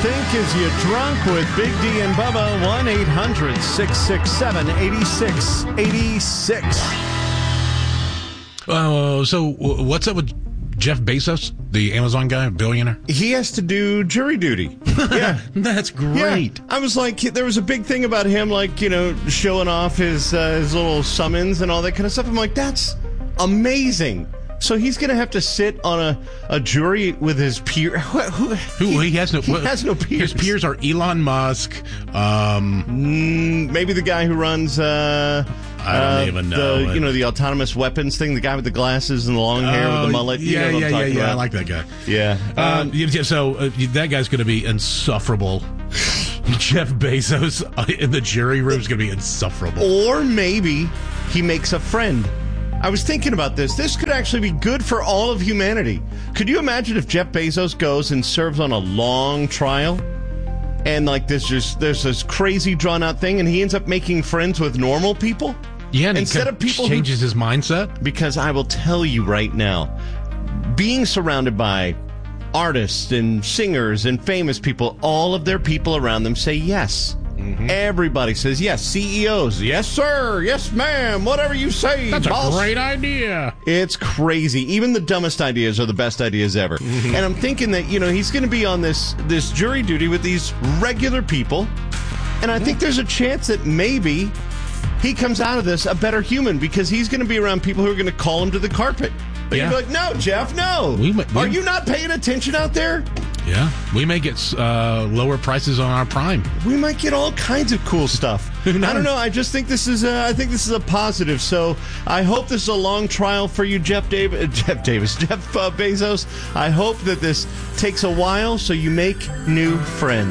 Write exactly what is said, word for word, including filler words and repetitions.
think? Is you drunk with Big D and Bubba? one eight hundred six six seven eight six eight six. Uh, so what's up with Jeff Bezos, the Amazon guy, billionaire? He has to do jury duty. Yeah. That's great. Yeah. I was like, there was a big thing about him, like, you know, showing off his, uh, his little summons and all that kind of stuff. I'm like, that's amazing. So he's going to have to sit on a, a jury with his peer. Who, who he, he has no. He well, has no peers. His peers are Elon Musk. Um, mm, maybe the guy who runs. Uh, I don't uh, even know. The, you know, the autonomous weapons thing. The guy with the glasses and the long hair oh, with the mullet. Yeah, you know yeah, yeah, yeah. about. I like that guy. Yeah. Um, yeah so uh, that guy's going to be insufferable. Jeff Bezos in the jury room is going to be insufferable. Or maybe he makes a friend. I was thinking about this. This could actually be good for all of humanity. Could you imagine if Jeff Bezos goes and serves on a long trial? And like this just there's this crazy drawn out thing and he ends up making friends with normal people? Yeah, and instead of people changes who, his mindset. Because I will tell you right now, being surrounded by artists and singers and famous people, all of their people around them say yes. Mm-hmm. Everybody says yes. C E Os, yes, sir, yes, ma'am, whatever you say. That's boss. a great idea. It's crazy. Even the dumbest ideas are the best ideas ever. Mm-hmm. And I'm thinking that, you know, he's going to be on this this jury duty with these regular people. And I think there's a chance that maybe he comes out of this a better human because he's going to be around people who are going to call him to the carpet. But yeah. You'd be like, no, Jeff, no. We, we, are you not paying attention out there? Yeah, we may get uh, lower prices on our Prime. We might get all kinds of cool stuff. I don't know. I just think this is. A, I think this is a positive. So I hope this is a long trial for you, Jeff Davis. Jeff Davis, Jeff uh, Bezos. I hope that this takes a while so you make new friends.